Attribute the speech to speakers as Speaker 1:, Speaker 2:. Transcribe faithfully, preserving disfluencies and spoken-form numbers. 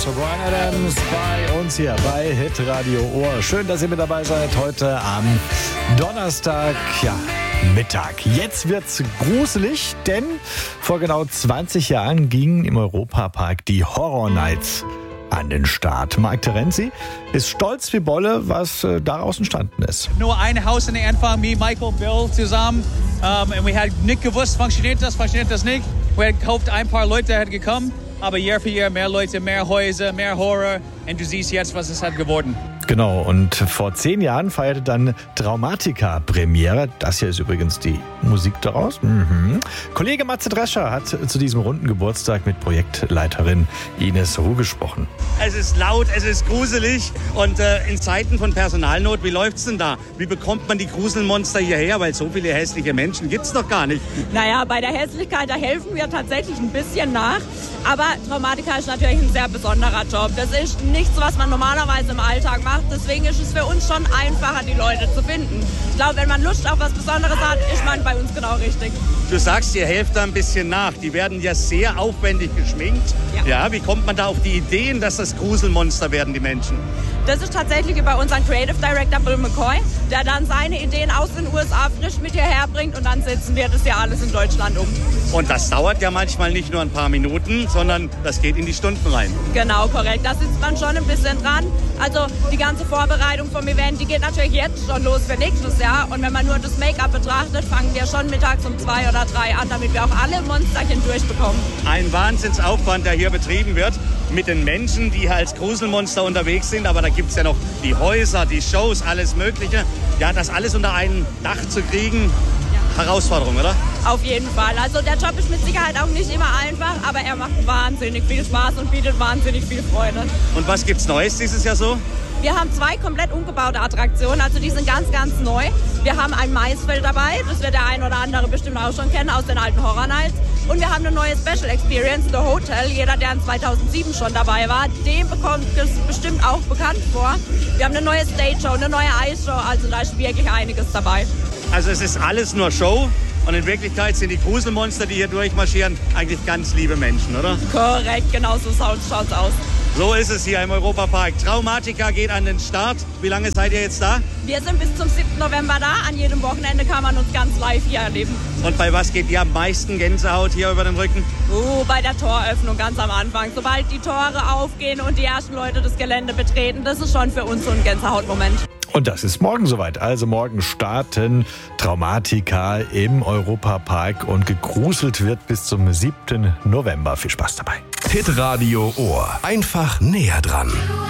Speaker 1: Bryan Adams bei uns hier bei Hitradio Ohr. Schön, dass ihr mit dabei seid heute am Donnerstag, ja, Mittag. Jetzt wird's gruselig, denn vor genau zwanzig Jahren gingen im Europapark die Horror Nights an den Start. Marc Terenzi ist stolz wie Bolle, was äh, daraus entstanden ist.
Speaker 2: Nur ein Haus in der Anfang, mir, Michael, Bill zusammen. Um, und wir haben nicht gewusst, funktioniert das, funktioniert das nicht. Wir haben gehofft, ein paar Leute sind gekommen, aber Jahr für Jahr mehr Leute, mehr Häuser, mehr Horror. Und du siehst jetzt, was es hat geworden.
Speaker 1: Genau, und vor zehn Jahren feierte dann Traumatica Premiere. Das hier ist übrigens die Musik daraus. Mhm. Kollege Matze Drescher hat zu diesem runden Geburtstag mit Projektleiterin Ines Ruh gesprochen.
Speaker 3: Es ist laut, es ist gruselig und äh, in Zeiten von Personalnot, wie läuft's denn da? Wie bekommt man die Gruselmonster hierher? Weil so viele hässliche Menschen gibt's doch gar nicht.
Speaker 4: Naja, bei der Hässlichkeit, da helfen wir tatsächlich ein bisschen nach. Aber Traumatica ist natürlich ein sehr besonderer Job. Das ist nichts, was man normalerweise im Alltag macht. Deswegen ist es für uns schon einfacher, die Leute zu finden. Ich glaube, wenn man Lust auf was Besonderes hat, ist man bei uns genau richtig.
Speaker 3: Du sagst, ihr helft da ein bisschen nach. Die werden ja sehr aufwendig geschminkt. Ja. Ja, wie kommt man da auf die Ideen, dass das Gruselmonster werden, die Menschen?
Speaker 4: Das ist tatsächlich über unseren Creative Director Bill McCoy, der dann seine Ideen aus den U S A frisch mit hierher bringt und dann setzen wir das ja alles in Deutschland um.
Speaker 3: Und das dauert ja manchmal nicht nur ein paar Minuten, sondern das geht in die Stunden rein.
Speaker 4: Genau, korrekt. Da sitzt man schon ein bisschen dran. Also die ganze Vorbereitung vom Event, die geht natürlich jetzt schon los für nächstes Jahr. Und wenn man nur das Make-up betrachtet, fangen wir schon mittags um zwei oder drei an, damit wir auch alle Monsterchen durchbekommen.
Speaker 3: Ein Wahnsinnsaufwand, der hier betrieben wird mit den Menschen, die als Gruselmonster unterwegs sind. Aber da gibt es ja noch die Häuser, die Shows, alles Mögliche. Ja, das alles unter ein Dach zu kriegen, ja. Herausforderung, oder?
Speaker 4: Auf jeden Fall. Also der Job ist mit Sicherheit auch nicht immer einfach, aber er macht wahnsinnig viel Spaß und bietet wahnsinnig viel Freude.
Speaker 3: Und was gibt's Neues dieses Jahr so?
Speaker 4: Wir haben zwei komplett umgebaute Attraktionen, also die sind ganz, ganz neu. Wir haben ein Maisfeld dabei, das wird der ein oder andere bestimmt auch schon kennen aus den alten Horror Nights. Und wir haben eine neue Special Experience, The Hotel. Jeder, der in zweitausendsieben schon dabei war, dem bekommt es bestimmt auch bekannt vor. Wir haben eine neue Stage Show, eine neue Ice Show, also da ist wirklich einiges dabei.
Speaker 3: Also es ist alles nur Show und in Wirklichkeit sind die Gruselmonster, die hier durchmarschieren, eigentlich ganz liebe Menschen, oder?
Speaker 4: Korrekt, genau so schaut's aus.
Speaker 3: So ist es hier im Europapark. Traumatica geht an den Start. Wie lange seid ihr jetzt da?
Speaker 4: Wir sind bis zum siebten November da. An jedem Wochenende kann man uns ganz live hier erleben.
Speaker 3: Und bei was geht ihr am meisten Gänsehaut hier über den Rücken?
Speaker 4: Uh, bei der Toröffnung ganz am Anfang. Sobald die Tore aufgehen und die ersten Leute das Gelände betreten, das ist schon für uns so ein Gänsehautmoment.
Speaker 1: Und das ist morgen soweit. Also morgen starten Traumatica im Europapark und gegruselt wird bis zum siebten November. Viel Spaß dabei.
Speaker 5: Hitradio Ohr. Einfach näher dran.